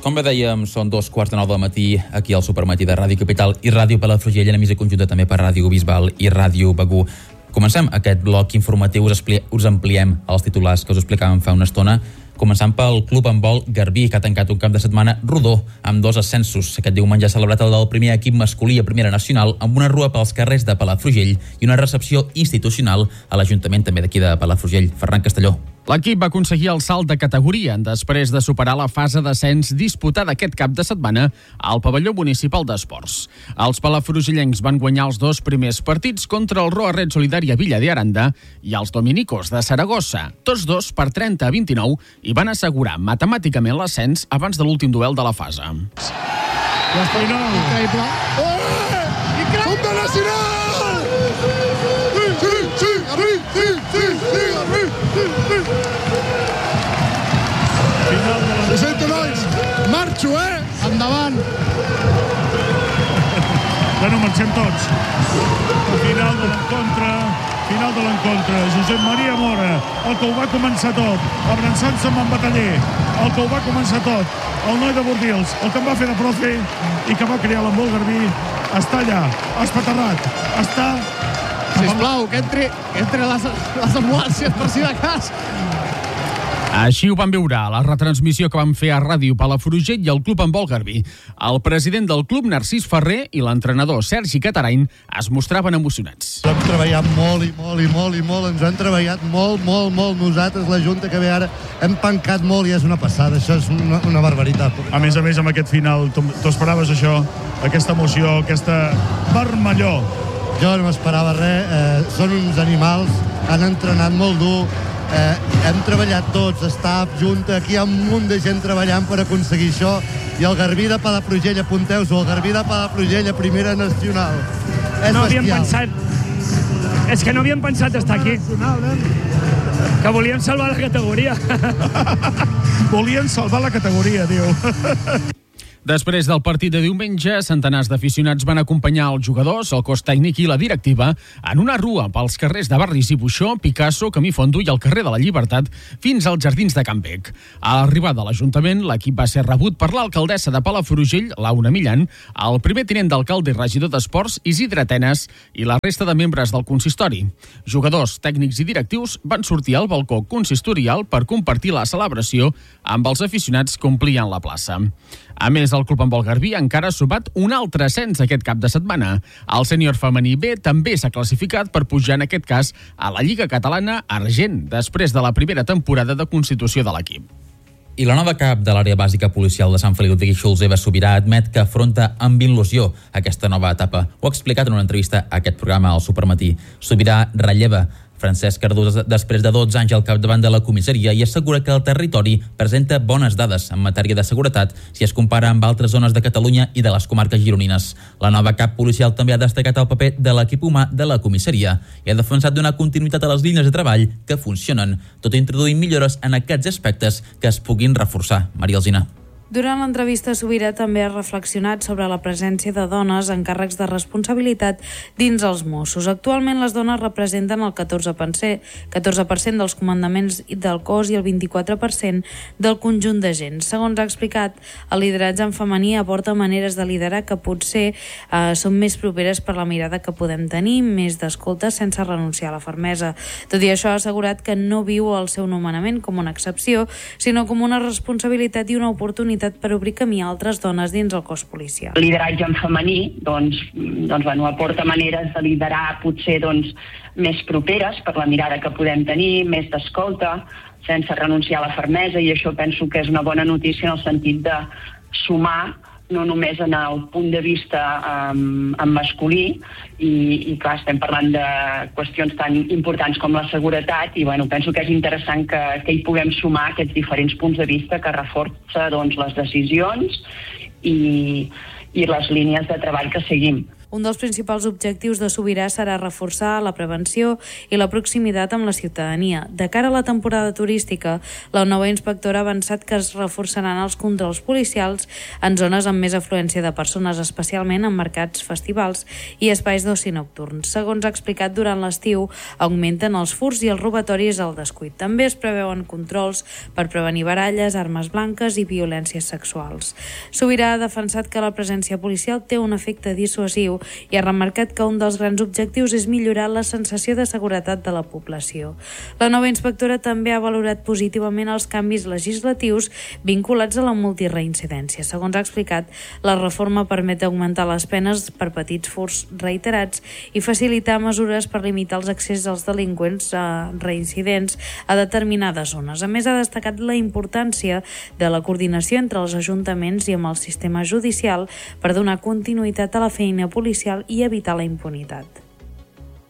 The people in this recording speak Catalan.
Com bé dèiem, són 2:15 del matí aquí al Supermatí de Ràdio Capital i Ràdio Palafrugell, en emissora conjunta també per Ràdio Bisbal i Ràdio Begur. Comencem aquest bloc informatiu, us ampliem els titulars que us explicàvem fa una estona, començant pel Club Handbol Garbí, que ha tancat un cap de setmana rodó amb 2 ascensos. Aquest diumenge ha celebrat el del primer equip masculí a Primera Nacional amb una rua pels carrers de Palafrugell i una recepció institucional a l'Ajuntament també d'aquí de Palafrugell. Ferran Castelló. L'equip va aconseguir el salt de categoria després de superar la fase d'ascens disputada aquest cap de setmana al pavelló municipal d'esports. Els palafrugellencs van guanyar els 2 primers partits contra el Roa Red Solidària Villa de Aranda i els dominicos de Saragossa, tots 2 per 30-29, i van assegurar matemàticament l'ascens abans de l'últim duel de la fase. Increïble. Som de Nacional! Ho sento, nois. Marxo, Endavant. Bueno, marxem tots. Final de l'encontre. Josep Maria Mora, el que ho va començar tot, abrançant-se amb en Bataller, el que ho va començar tot, el noi de Bordils, el que em va fer de profe i que va crear l'handbol Garbí, està allà, espaterrat, està... Sisplau, que entri les ambulàncies per si de cas. Així ho van veure a la retransmissió que van fer a Ràdio Palafrugell i al Club Handbol Garbí. El president del club, Narcís Ferrer, i l'entrenador Sergi Catarain es mostraven emocionats. Hem treballat molt. Ens han treballat molt. Nosaltres, la Junta que ve ara, hem pencat molt i és una passada. Això és una barbaritat. A més, amb aquest final, tu esperaves això? Aquesta emoció, aquesta vermellor? Jo no m'esperava res. Són uns animals, han entrenat molt dur. Hem treballat tots, staff, Junta, aquí hi ha un munt de gent treballant per aconseguir això, i el Garbí de Palafrugell, apunteu-s'ho, el Garbí de Palafrugell a Primera Nacional. És bestial. És que no havíem pensat estar aquí. Que volíem salvar la categoria. Volien salvar la categoria, diu. Després del partit de diumenge, centenars d'aficionats van acompanyar els jugadors, el cos tècnic i la directiva en una rua pels carrers de Barris i Buixó, Picasso, Camí Fondo i el carrer de la Llibertat fins als jardins de Can Bec. A l'arribada de l'Ajuntament, l'equip va ser rebut per l'alcaldessa de Palafrugell, Laura Millan, el primer tinent d'alcalde i regidor d'Esports, Isidre Atenes, i la resta de membres del consistori. Jugadors, tècnics i directius van sortir al balcó consistorial per compartir la celebració amb els aficionats que omplien la plaça. A més, el Club Handbol Garbí encara ha sumat un altre ascens aquest cap de setmana. El sènior femení B també s'ha classificat per pujar, en aquest cas, a la Lliga Catalana Argent, després de la primera temporada de constitució de l'equip. I la nova cap de l'àrea bàsica policial de Sant Feliu de Guíxols, Eva Sobirà, admet que afronta amb il·lusió aquesta nova etapa. Ho ha explicat en una entrevista a aquest programa al Supermatí. Sobirà relleva Francesc Cardús després de 12 anys al capdavant de la comissaria i assegura que el territori presenta bones dades en matèria de seguretat si es compara amb altres zones de Catalunya i de les comarques gironines. La nova cap policial també ha destacat el paper de l'equip humà de la comissaria i ha defensat donar continuïtat a les línies de treball que funcionen, tot introduint millores en aquests aspectes que es puguin reforçar. Maria Alsina. Durant l'entrevista, Sobirà també ha reflexionat sobre la presència de dones en càrrecs de responsabilitat dins els Mossos. Actualment, les dones representen el 14% dels comandaments del cos i el 24% del conjunt d'agents. Segons ha explicat, el lideratge en femení aporta maneres de liderar que potser són més properes per la mirada que podem tenir, més d'escolta sense renunciar a la fermesa. Tot i això, ha assegurat que no viu el seu nomenament com una excepció, sinó com una responsabilitat i una oportunitat per obrir camí a altres dones dins el cos policial. El lideratge en femení aporta maneres de liderar potser més properes per la mirada que podem tenir, més d'escolta, sense renunciar a la fermesa, i això penso que és una bona notícia en el sentit de sumar no només en el punt de vista en masculí i clar, estem parlant de qüestions tan importants com la seguretat i penso que és interessant que hi puguem sumar aquests diferents punts de vista que reforça les decisions i les línies de treball que seguim. Un dels principals objectius de Sobirà serà reforçar la prevenció i la proximitat amb la ciutadania. De cara a la temporada turística, la nova inspectora ha avançat que es reforçaran els controls policials en zones amb més afluència de persones, especialment en mercats, festivals i espais d'oci nocturns. Segons ha explicat, durant l'estiu augmenten els furts i els robatoris al descuit. També es preveuen controls per prevenir baralles, armes blanques i violències sexuals. Sobirà ha defensat que la presència policial té un efecte dissuasiu i ha remarcat que un dels grans objectius és millorar la sensació de seguretat de la població. La nova inspectora també ha valorat positivament els canvis legislatius vinculats a la multireincidència. Segons ha explicat, la reforma permet augmentar les penes per petits furts reiterats i facilitar mesures per limitar els accés dels delinqüents reincidents a determinades zones. A més, ha destacat la importància de la coordinació entre els ajuntaments i amb el sistema judicial per donar continuïtat a la feina policial i evitar la impunitat.